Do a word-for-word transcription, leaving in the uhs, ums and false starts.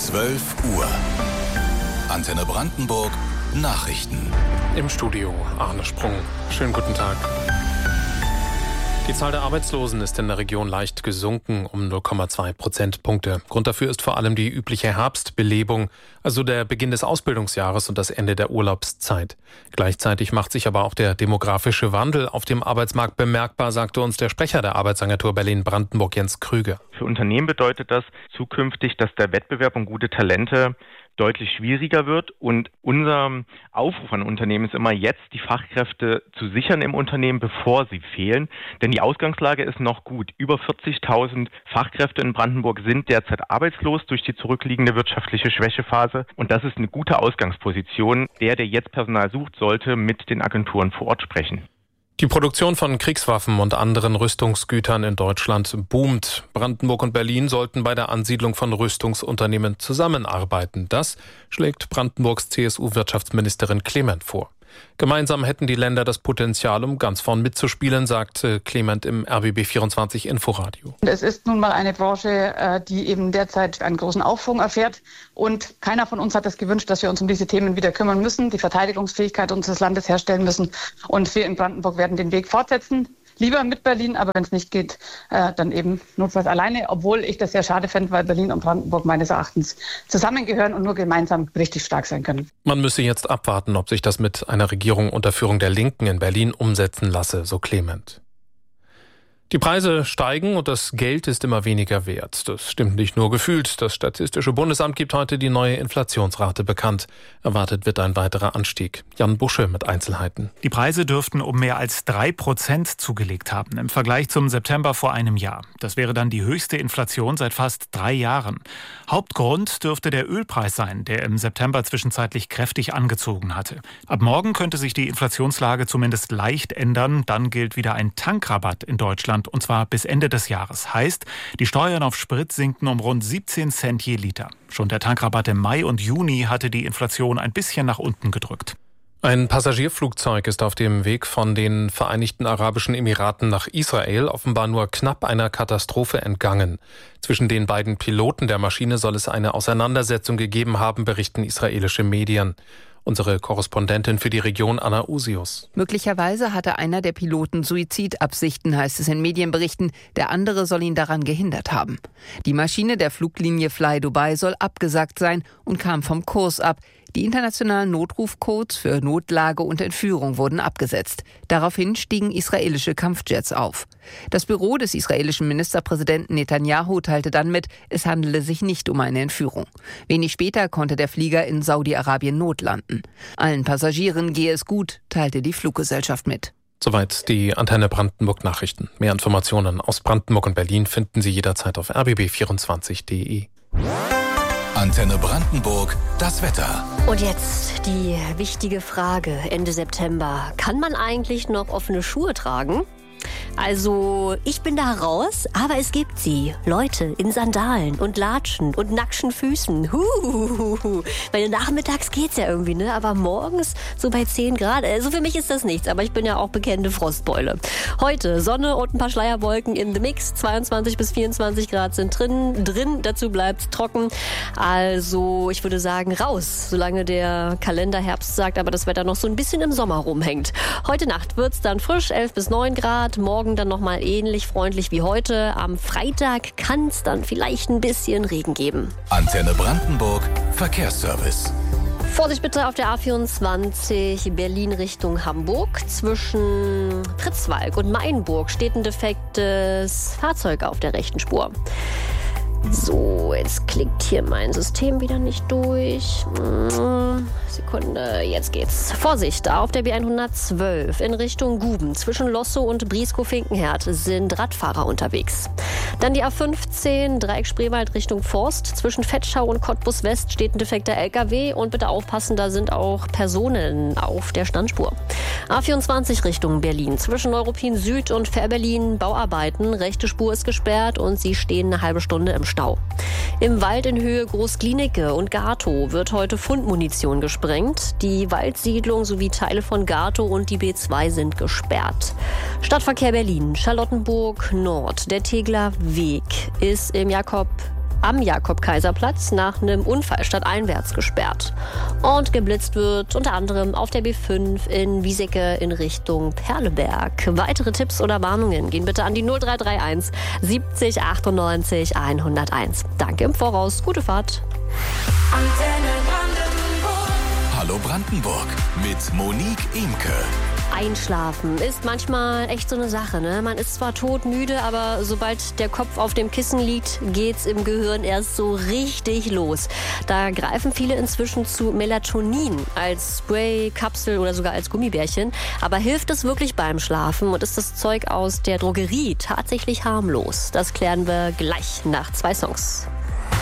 zwölf Uhr. Antenne Brandenburg Nachrichten. Im Studio Arne Sprung. Schönen guten Tag. Die Zahl der Arbeitslosen ist in der Region leicht gesunken um null Komma zwei Prozentpunkte. Grund dafür ist vor allem die übliche Herbstbelebung, also der Beginn des Ausbildungsjahres und das Ende der Urlaubszeit. Gleichzeitig macht sich aber auch der demografische Wandel auf dem Arbeitsmarkt bemerkbar, sagte uns der Sprecher der Arbeitsagentur Berlin-Brandenburg, Jens Krüger. Für Unternehmen bedeutet das zukünftig, dass der Wettbewerb um gute Talente deutlich schwieriger wird, und unser Aufruf an Unternehmen ist immer, jetzt die Fachkräfte zu sichern im Unternehmen, bevor sie fehlen, denn die Ausgangslage ist noch gut. Über vierzigtausend Fachkräfte in Brandenburg sind derzeit arbeitslos durch die zurückliegende wirtschaftliche Schwächephase, und das ist eine gute Ausgangsposition. Der, der jetzt Personal sucht, sollte mit den Agenturen vor Ort sprechen. Die Produktion von Kriegswaffen und anderen Rüstungsgütern in Deutschland boomt. Brandenburg und Berlin sollten bei der Ansiedlung von Rüstungsunternehmen zusammenarbeiten. Das schlägt Brandenburgs C S U-Wirtschaftsministerin Clement vor. Gemeinsam hätten die Länder das Potenzial, um ganz vorn mitzuspielen, sagte Clement im R B B vierundzwanzig Inforadio. Es ist nun mal eine Branche, die eben derzeit einen großen Aufschwung erfährt. Und keiner von uns hat es gewünscht, dass wir uns um diese Themen wieder kümmern müssen, die Verteidigungsfähigkeit unseres Landes herstellen müssen. Und wir in Brandenburg werden den Weg fortsetzen. Lieber mit Berlin, aber wenn es nicht geht, äh, dann eben notfalls alleine. Obwohl ich das sehr schade fände, weil Berlin und Brandenburg meines Erachtens zusammengehören und nur gemeinsam richtig stark sein können. Man müsse jetzt abwarten, ob sich das mit einer Regierung unter Führung der Linken in Berlin umsetzen lasse, so Clement. Die Preise steigen und das Geld ist immer weniger wert. Das stimmt nicht nur gefühlt. Das Statistische Bundesamt gibt heute die neue Inflationsrate bekannt. Erwartet wird ein weiterer Anstieg. Jan Busche mit Einzelheiten. Die Preise dürften um mehr als drei Prozent zugelegt haben im Vergleich zum September vor einem Jahr. Das wäre dann die höchste Inflation seit fast drei Jahren. Hauptgrund dürfte der Ölpreis sein, der im September zwischenzeitlich kräftig angezogen hatte. Ab morgen könnte sich die Inflationslage zumindest leicht ändern. Dann gilt wieder ein Tankrabatt in Deutschland. Und zwar bis Ende des Jahres. Heißt, die Steuern auf Sprit sinken um rund siebzehn Cent je Liter. Schon der Tankrabatt im Mai und Juni hatte die Inflation ein bisschen nach unten gedrückt. Ein Passagierflugzeug ist auf dem Weg von den Vereinigten Arabischen Emiraten nach Israel offenbar nur knapp einer Katastrophe entgangen. Zwischen den beiden Piloten der Maschine soll es eine Auseinandersetzung gegeben haben, berichten israelische Medien. Unsere Korrespondentin für die Region, Anna Usius. Möglicherweise hatte einer der Piloten Suizidabsichten, heißt es in Medienberichten. Der andere soll ihn daran gehindert haben. Die Maschine der Fluglinie Fly Dubai soll abgesagt sein und kam vom Kurs ab. Die internationalen Notrufcodes für Notlage und Entführung wurden abgesetzt. Daraufhin stiegen israelische Kampfjets auf. Das Büro des israelischen Ministerpräsidenten Netanyahu teilte dann mit, es handele sich nicht um eine Entführung. Wenig später konnte der Flieger in Saudi-Arabien notlanden. Allen Passagieren gehe es gut, teilte die Fluggesellschaft mit. Soweit die Antenne Brandenburg Nachrichten. Mehr Informationen aus Brandenburg und Berlin finden Sie jederzeit auf r b b vierundzwanzig punkt d e. Antenne Brandenburg, das Wetter. Und jetzt die wichtige Frage Ende September. Kann man eigentlich noch offene Schuhe tragen? Also, ich bin da raus, aber es gibt sie. Leute in Sandalen und Latschen und nackten Füßen. Huhuhuhu. Weil nachmittags geht's ja irgendwie, ne? Aber morgens so bei zehn Grad. Also für mich ist das nichts, aber ich bin ja auch bekannte Frostbeule. Heute Sonne und ein paar Schleierwolken in the Mix. zweiundzwanzig bis vierundzwanzig Grad sind drin. Drin, dazu bleibt's trocken. Also, ich würde sagen, raus, solange der Kalender Herbst sagt, aber das Wetter noch so ein bisschen im Sommer rumhängt. Heute Nacht wird's dann frisch, elf bis neun Grad. Morgen dann nochmal ähnlich freundlich wie heute. Am Freitag kann es dann vielleicht ein bisschen Regen geben. Antenne Brandenburg, Verkehrsservice. Vorsicht bitte auf der A vierundzwanzig Berlin Richtung Hamburg. Zwischen Pritzwalk und Mainburg steht ein defektes Fahrzeug auf der rechten Spur. So, jetzt klickt hier mein System wieder nicht durch. Sekunde, jetzt geht's. Vorsicht, auf der B hundertzwölf in Richtung Guben. Zwischen Lossow und Brieskow-Finkenherd sind Radfahrer unterwegs. Dann die A fünfzehn, Dreieck Spreewald Richtung Forst. Zwischen Vetschau und Cottbus West steht ein defekter L K W. Und bitte aufpassen, da sind auch Personen auf der Standspur. A vierundzwanzig Richtung Berlin. Zwischen Neuruppin Süd und Fährberlin Bauarbeiten. Rechte Spur ist gesperrt und sie stehen eine halbe Stunde im Stau. Im Wald in Höhe Großklinike und Gatow wird heute Fundmunition gesprengt. Die Waldsiedlung sowie Teile von Gatow und die B zwei sind gesperrt. Stadtverkehr Berlin, Charlottenburg Nord. Der Tegeler Weg ist im Jakob am Jakob-Kaiser-Platz nach einem Unfall stadteinwärts gesperrt. Und geblitzt wird unter anderem auf der B fünf in Wiesecke in Richtung Perleberg. Weitere Tipps oder Warnungen gehen bitte an die null drei drei eins siebzig achtundneunzig hunderteins. Danke im Voraus, gute Fahrt. Antenne Brandenburg. Hallo Brandenburg mit Monique Imke. Einschlafen ist manchmal echt so eine Sache, ne? Man ist zwar todmüde, aber sobald der Kopf auf dem Kissen liegt, geht's im Gehirn erst so richtig los. Da greifen viele inzwischen zu Melatonin als Spray, Kapsel oder sogar als Gummibärchen. Aber hilft es wirklich beim Schlafen und ist das Zeug aus der Drogerie tatsächlich harmlos? Das klären wir gleich nach zwei Songs.